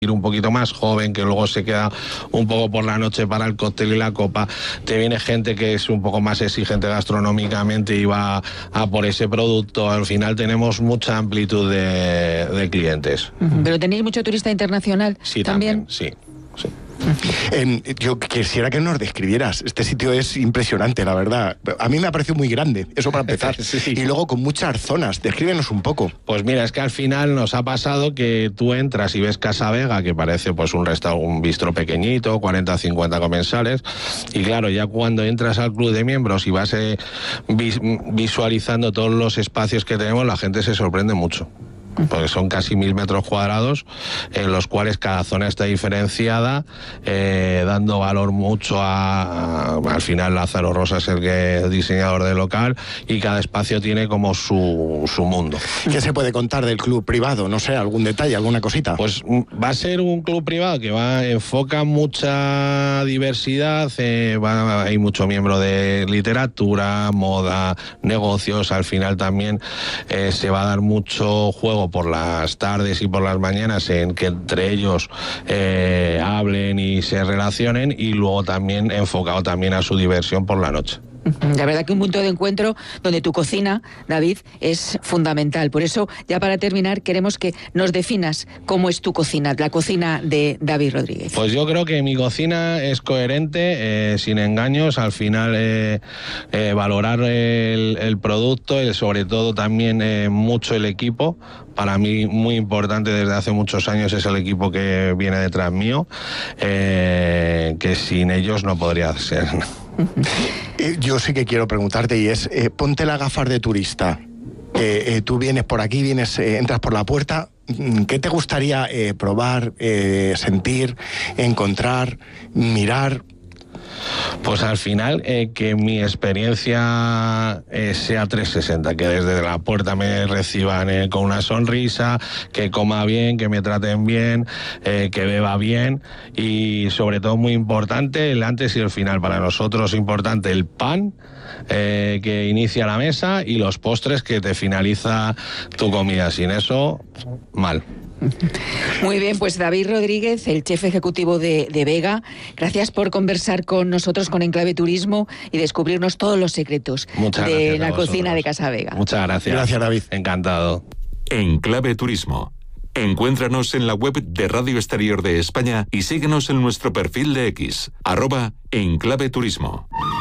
un poquito más joven, que luego se queda un poco por la noche para el cóctel y la copa. Te viene gente que es un poco más exigente gastronómicamente y va a por ese producto. Al final tenemos mucha amplitud de clientes. ¿Pero tenéis mucho turista internacional? Sí, también, sí. Yo quisiera que nos describieras. Este sitio es impresionante, la verdad. A mí me ha parecido muy grande, eso para empezar. Sí. Y luego con muchas zonas. Descríbenos un poco. Pues mira, es que al final nos ha pasado que tú entras y ves Casa Vega, que parece pues un bistro pequeñito, 40 o 50 comensales, y claro, ya cuando entras al club de miembros y vas visualizando todos los espacios que tenemos, la gente se sorprende mucho. Porque son casi 1000 metros cuadrados, en los cuales cada zona está diferenciada, dando valor mucho al final Lázaro Rosa es el diseñador del local, y cada espacio tiene como su mundo. ¿Qué se puede contar del club privado? No sé, algún detalle, alguna cosita. Pues va a ser un club privado que enfoca mucha diversidad, hay mucho miembro de literatura, moda, negocios. Al final también se va a dar mucho juego por las tardes y por las mañanas en que entre ellos hablen y se relacionen, y luego también enfocado también a su diversión por la noche. La verdad que un punto de encuentro donde tu cocina, David, es fundamental. Por eso, ya para terminar, queremos que nos definas cómo es tu cocina, la cocina de David Rodríguez. Pues yo creo que mi cocina es coherente, sin engaños. Al final, valorar el producto y sobre todo también mucho el equipo. Para mí muy importante desde hace muchos años es el equipo que viene detrás mío, que sin ellos no podría ser. Yo sí que quiero preguntarte, y es, ponte las gafas de turista. Tú vienes por aquí, entras por la puerta. ¿Qué te gustaría probar, sentir, encontrar, mirar? Pues al final que mi experiencia sea 360, que desde la puerta me reciban con una sonrisa, que coma bien, que me traten bien, que beba bien, y sobre todo muy importante el antes y el final. Para nosotros importante el pan que inicia la mesa y los postres que te finaliza tu comida. Sin eso, mal. Muy bien, pues David Rodríguez, el chef ejecutivo de Vega, gracias por conversar con nosotros con Enclave Turismo y descubrirnos todos los secretos de la cocina de Casa Vega. Muchas gracias. Gracias, David. Encantado. Enclave Turismo. Encuéntranos en la web de Radio Exterior de España y síguenos en nuestro perfil de X, @Enclave Turismo.